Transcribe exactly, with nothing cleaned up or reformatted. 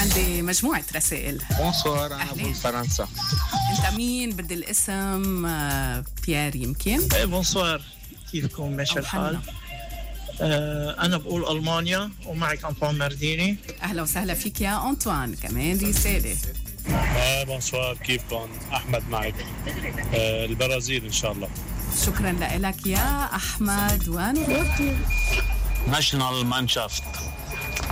عندي مجموعة رسائل. بونسوار، أنا أبو فرنسا. أنت مين؟ بدي الاسم. آه، بيير يمكن. ايه بونسوار، كيفكم؟ ماشي الحال؟ آه أنا بقول ألمانيا ومعك أنطوان مارديني. أهلا وسهلا فيك يا أنطوان، كمان رسالة. آه بونسوار، كيفكم؟ أحمد معك. آه البرازيل إن شاء الله. شكرا لك يا أحمد. ونروح ناشنال مانشافت